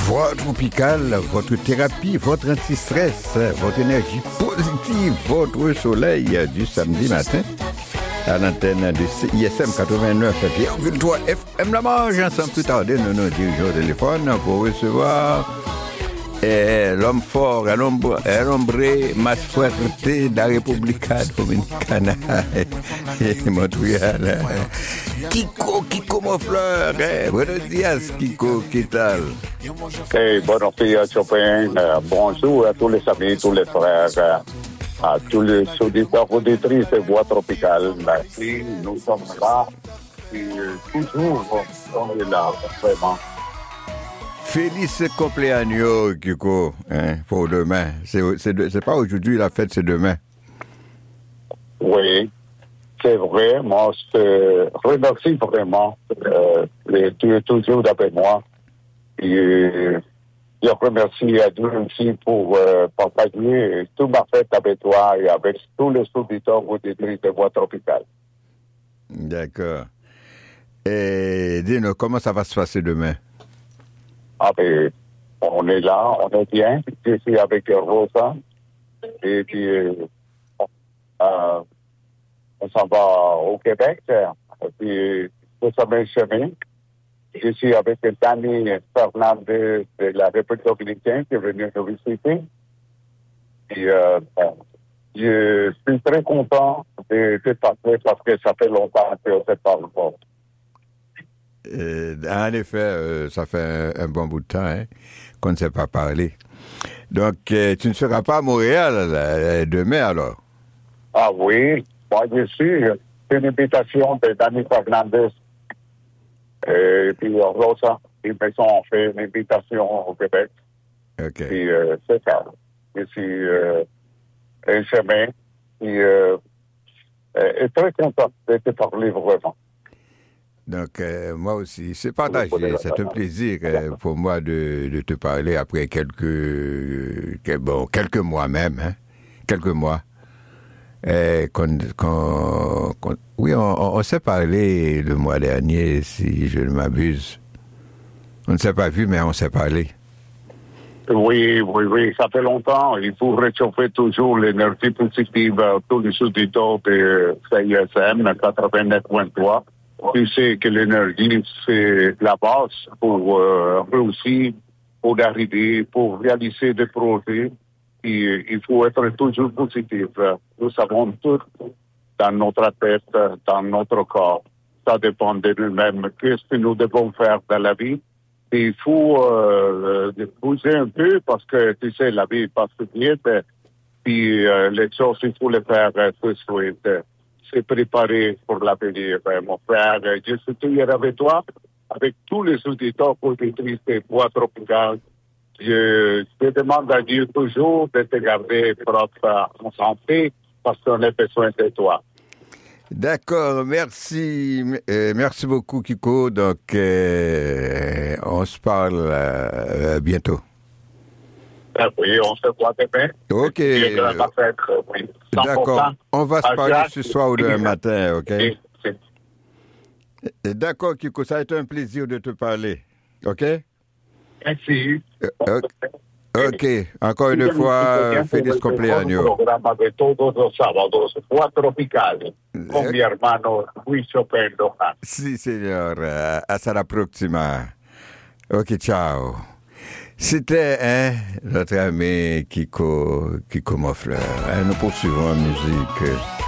Voix tropicale, votre thérapie, votre anti-stress, votre énergie positive, votre soleil du samedi matin à l'antenne de ISM 89,3 FM La Marge. Ensemble, plus tarder, nous nous dirigeons au téléphone pour recevoir l'homme fort, el hombre más fuerte de la República Dominicana, Montréal, Kiko Mofleur. Buenos días, Kiko, ¿qué tal? Buenos días, Chopin. Bonjour à tous les amis, tous les frères, à tous les auditeurs, auditrices de Voix Tropicale. Merci, nous sommes là. Et toujours, on est là, vraiment. Feliz cumpleaños, Kiko, pour demain. C'est pas aujourd'hui la fête, c'est demain. Oui, c'est vrai. Moi, je te remercie vraiment. Tu es toujours avec moi. Et je remercie à Dieu aussi pour partager toute ma fête avec toi et avec tous les auditeurs auditrices de Voix Tropicale. D'accord. Et dis-nous, comment ça va se passer demain? Ah ben, on est là, on est bien. Je suis avec Rosa. Et puis, on s'en va au Québec. Et puis, nous sommes un chemin. Je suis avec Danny Fernandez de la République dominicaine qui est venu nous visiter. Et je suis très content de passer parce que ça fait longtemps qu'on ne s'est pas encore. En effet, ça fait un bon bout de temps qu'on ne s'est pas parlé. Donc, tu ne seras pas à Montréal demain, alors? Ah oui, moi je suis. C'est une invitation de Danny Fernandez. Et puis Rosa, ils me sont fait une invitation au Québec. OK. Puis c'est ça. Je suis un chemin. Puis très content de te parler vraiment. Donc, moi aussi, c'est partagé. C'est un plaisir pour moi de te parler après quelques mois même. Quelques mois. Oui, on s'est parlé le mois dernier, si je ne m'abuse. On ne s'est pas vu, mais on s'est parlé. Oui, ça fait longtemps. Il faut réchauffer toujours l'énergie positive à tous les auditeurs de CISM 89.3. Tu sais que l'énergie, c'est la base pour réussir, pour arriver, pour réaliser des projets. Et il faut être toujours positif. Nous savons tout dans notre tête, dans notre corps. Ça dépend de nous-mêmes. Qu'est-ce que nous devons faire dans la vie? Et il faut bouger un peu parce que, tu sais, la vie passe vite. Puis les choses, il faut les faire tout de suite. Se préparer pour l'avenir, mon frère. Je suis toujours avec toi, avec tous les auditeurs auditrices de Voix Tropicale. Je demande à Dieu toujours de te garder propre en santé parce qu'on a besoin de toi. D'accord, merci. Merci beaucoup, Kiko. Donc, on se parle bientôt. Oui, on se voit demain. OK. Oui. D'accord. On va se parler ce soir ou demain matin, OK? Oui. D'accord, Kiko. Ça a été un plaisir de te parler. OK? Merci. OK. Encore une fois, feliz cumpleaños. Programa de todos los sábados, Voix Tropicale, con mi hermano Luis Chopin Lohan. Si, señor. Hasta la próxima. OK, ciao. C'était notre ami Kiko Mofleur. Nous poursuivons en musique.